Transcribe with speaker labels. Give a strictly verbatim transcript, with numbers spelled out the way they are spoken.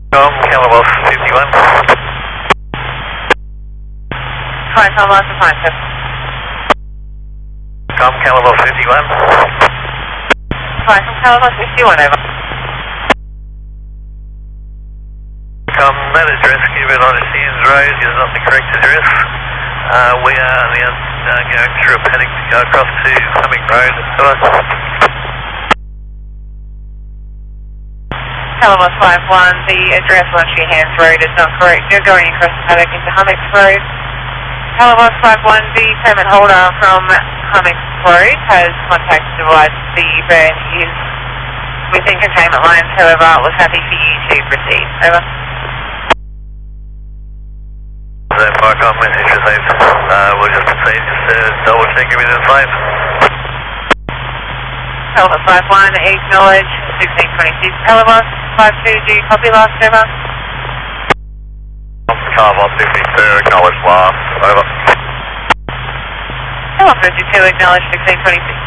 Speaker 1: Com, Calabos fifty-one.
Speaker 2: Fine, Calabos to five, sir.
Speaker 1: Com, Calabos fifty-one.
Speaker 2: Fine, from Calabos fifty-one, over.
Speaker 1: Com, that address given on Sears Road is not the correct address. Uh, we are now uh, going through a paddock to go across to Hummock Road.
Speaker 2: Calabos five one, the address on Sheehan's Road is not correct. You're going across the paddock into Hummock Road. Calabos five one, the permit holder from Hummock Road has contacted to advise the burn is within containment lines, however, was happy for you to proceed. Over.
Speaker 1: That Parcom message received. Uh, we'll just proceed, just uh, double check everything's safe.
Speaker 2: Calabos five one, acknowledge sixteen twenty-six. Calabos five two, do you copy last, over?
Speaker 1: Calabos fifty-two, acknowledge last, over.
Speaker 2: Calabos fifty-two, acknowledge sixteen twenty-six.